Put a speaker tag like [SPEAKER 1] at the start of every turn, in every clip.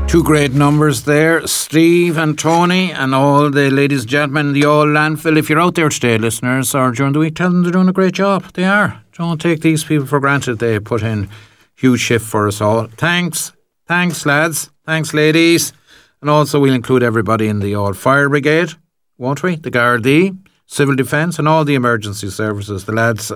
[SPEAKER 1] Two great numbers there, Steve and Tony, and all the ladies and gentlemen in the old landfill. If you're out there today, listeners, or during the week, tell them they're doing a great job. They are. Don't take these people for granted. They put in huge shift for us all. Thanks, lads. Thanks, ladies. And also we'll include everybody in the old fire brigade, won't we? The Gardaí, civil defence, and all the emergency services. The lads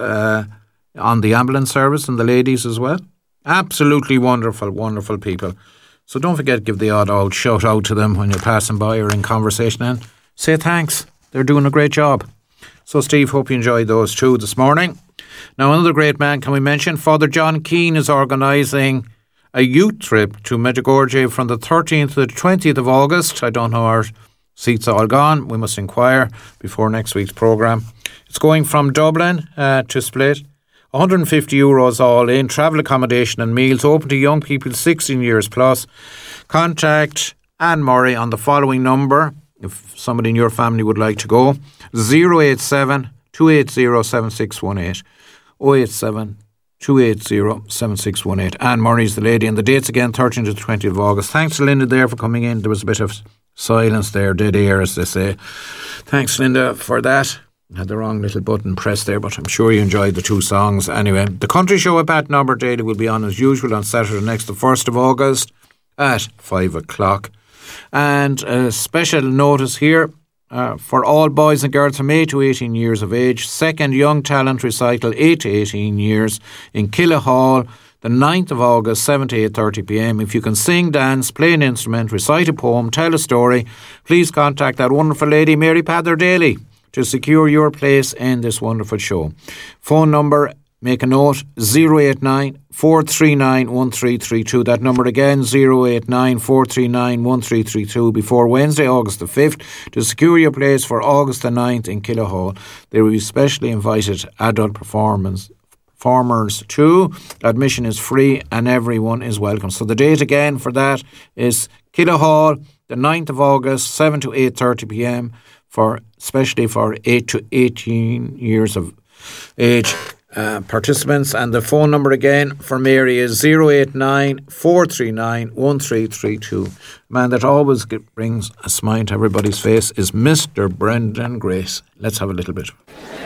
[SPEAKER 1] on the ambulance service and the ladies as well. Absolutely wonderful, wonderful people. So don't forget to give the old shout out to them when you're passing by or in conversation and say thanks. They're doing a great job. So Steve, hope you enjoyed those two this morning. Now another great man, can we mention? Father John Keane is organising a youth trip to Medjugorje from the 13th to the 20th of August. I don't know, our seats are all gone. We must inquire before next week's programme. It's going from Dublin to Split. €150 all in, travel accommodation and meals, open to young people 16 years plus. Contact Anne Murray on the following number if somebody in your family would like to go. 087 280 7618. 087 280 7618. Anne Murray's the lady, and the dates again 13th to the 20th of August. Thanks to Linda there for coming in. There was a bit of silence there, dead air as they say. Thanks Linda for that. Had the wrong little button pressed there, but I'm sure you enjoyed the two songs. Anyway, the Country Show with Pat Norbert Daly will be on as usual on Saturday next, the 1st of August at 5 o'clock. And a special notice here for all boys and girls from 8 to 18 years of age. Second Young Talent Recital, 8 to 18 years in Killa Hall, the 9th of August, 7 to 8:30pm. If you can sing, dance, play an instrument, recite a poem, tell a story, please contact that wonderful lady, Mary Pather Daly, to secure your place in this wonderful show. Phone number, make a note, 089 439 1332. That number again, 089 439 1332, before Wednesday, August the 5th, to secure your place for August the 9th in Killa Hall. There will be specially invited adult performers too. Admission is free and everyone is welcome. So the date again for that is Killa Hall, the 9th of August, 7 to 8:30pm, especially for 8 to 18 years of age participants. And the phone number again for Mary is 089 439 1332. Man that always brings a smile to everybody's face is Mr. Brendan Grace. Let's have a little bit.